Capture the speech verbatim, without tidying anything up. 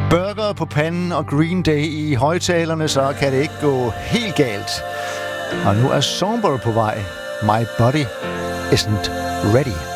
Burger på panden og Green Day i højtalerne, så kan det ikke gå helt galt. Og nu er Somber på vej. My body isn't ready.